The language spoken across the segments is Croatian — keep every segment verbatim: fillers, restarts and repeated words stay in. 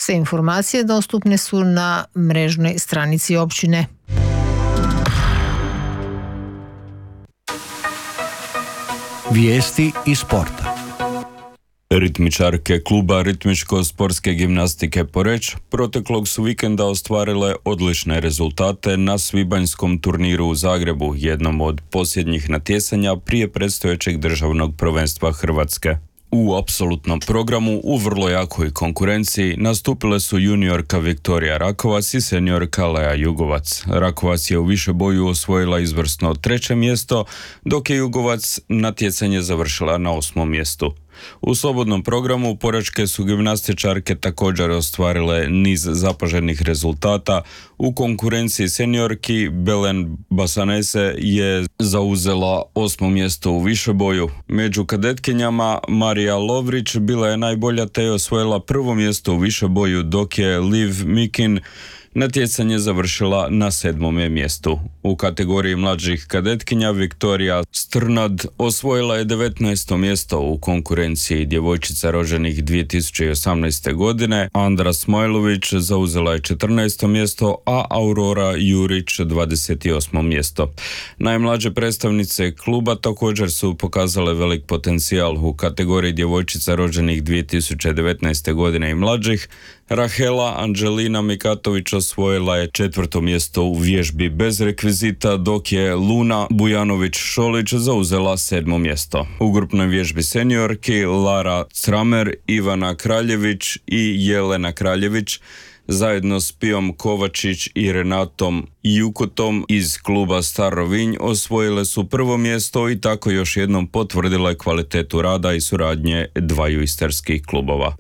Sve informacije dostupne su na mrežnoj stranici općine. Vijesti iz sporta. Ritmičarke kluba ritmičko-sportske gimnastike Poreč proteklog su vikenda ostvarile odlične rezultate na svibanjskom turniru u Zagrebu, jednom od posljednjih natjecanja prije predstojećeg državnog prvenstva Hrvatske. U apsolutnom programu u vrlo jakoj konkurenciji nastupile su juniorka Viktorija Rakovac i seniorka Lea Jugovac. Rakovac je u višeboju osvojila izvrsno treće mjesto, dok je Jugovac natjecanje završila na osmom mjestu. U slobodnom programu porečke su gimnastičarke također ostvarile niz zapaženih rezultata. U konkurenciji seniorki Belen Basanese je zauzela osmo mjesto u višeboju. Među kadetkinjama Marija Lovrić bila je najbolja te je osvojila prvo mjesto u višeboju, dok je Liv Mikin natjecanje završila na sedmome mjestu. U kategoriji mlađih kadetkinja Viktorija Strnad osvojila je devetnaesto mjesto u konkurenciji djevojčica rođenih dvije tisuće osamnaeste. godine. Andra Smajlović zauzela je četrnaesto mjesto, a Aurora Jurić dvadeset osmo mjesto. Najmlađe predstavnice kluba također su pokazale velik potencijal u kategoriji djevojčica rođenih dvije tisuće devetnaeste. godine i mlađih. Rahela Anđelina Mikatović osvojila je četvrto mjesto u vježbi bez rekvizita, dok je Luna Bujanović-Šolić zauzela sedmo mjesto. U grupnoj vježbi seniorki Lara Cramer, Ivana Kraljević i Jelena Kraljević zajedno s Pijom Kovačić i Renatom Jukotom iz kluba Star Rovinj osvojile su prvo mjesto i tako još jednom potvrdile kvalitetu rada i suradnje dvaju istarskih klubova.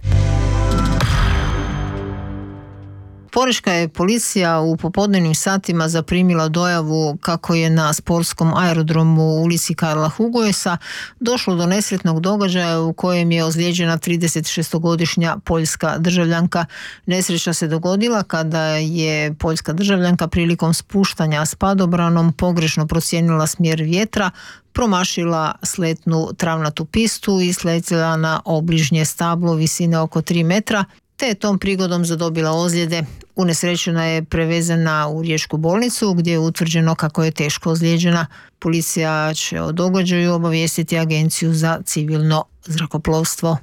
Porečka je policija u popodnevnim satima zaprimila dojavu kako je na sportskom aerodromu u ulici Karla Hugojesa došlo do nesretnog događaja u kojem je ozlijeđena tridesetšestogodišnja poljska državljanka. Nesreća se dogodila kada je poljska državljanka prilikom spuštanja s padobranom pogrešno procijenila smjer vjetra, promašila sletnu travnatu pistu i sletjela na obližnje stablo visine oko tri metra, te je tom prigodom zadobila ozljede. Unesrećena je prevezena u riječku bolnicu gdje je utvrđeno kako je teško ozlijeđena. Policija će o događaju obavijestiti Agenciju za civilno zrakoplovstvo.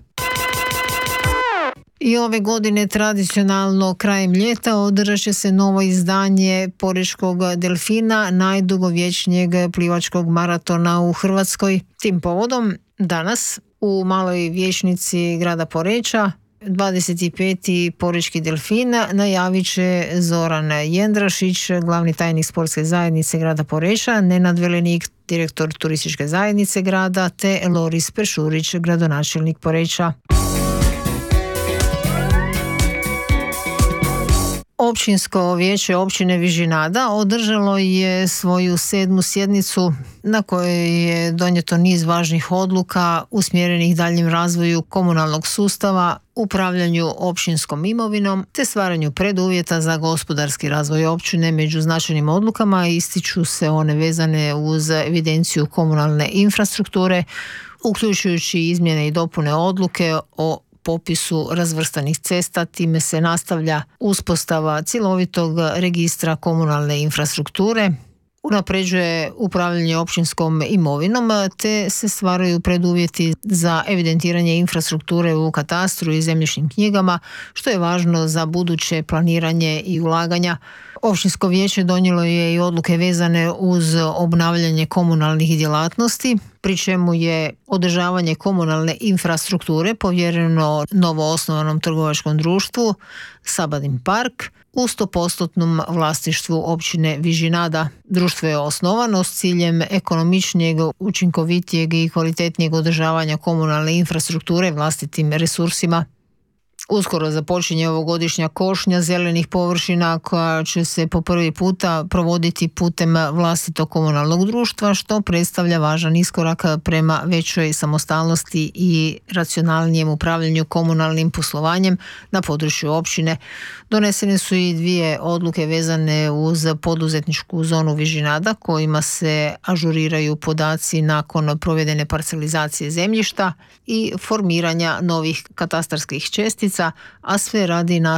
I ove godine tradicionalno krajem ljeta održat će se novo izdanje Porečkog delfina, najdugovječnijeg plivačkog maratona u Hrvatskoj. Tim povodom danas u maloj vijećnici grada Poreča dvadeset peti Porečki delfin najavit će Zoran Jendrašić, glavni tajnik sportske zajednice grada Poreča, Nenad Velenik, direktor turističke zajednice grada, te Loris Pešurić, gradonačelnik Poreča. Općinsko vijeće općine Vižinada održalo je svoju sedmu sjednicu na kojoj je donijeto niz važnih odluka usmjerenih daljnjem razvoju komunalnog sustava, upravljanju općinskom imovinom te stvaranju preduvjeta za gospodarski razvoj općine. Među značajnim odlukama ističu se one vezane uz evidenciju komunalne infrastrukture, uključujući izmjene i dopune odluke o popisu razvrstanih cesta. Time se nastavlja uspostava cjelovitog registra komunalne infrastrukture, unapređuje upravljanje općinskom imovinom te se stvaraju preduvjeti za evidentiranje infrastrukture u katastru i zemljišnim knjigama, što je važno za buduće planiranje i ulaganja. Općinsko vijeće donijelo je i odluke vezane uz obnavljanje komunalnih djelatnosti, pri čemu je održavanje komunalne infrastrukture povjereno novoosnovanom trgovačkom društvu Sabadin Park u sto postotnom vlasništvu općine Vižinada. Društvo je osnovano s ciljem ekonomičnijeg, učinkovitijeg i kvalitetnijeg održavanja komunalne infrastrukture vlastitim resursima. Uskoro započinje ovogodišnja košnja zelenih površina koja će se po prvi puta provoditi putem vlastitog komunalnog društva, što predstavlja važan iskorak prema većoj samostalnosti i racionalnijem upravljanju komunalnim poslovanjem na području općine. Donesene su i dvije odluke vezane uz poduzetničku zonu Vižinada kojima se ažuriraju podaci nakon provedene parcelizacije zemljišta i formiranja novih katastarskih čestica, a sve radi na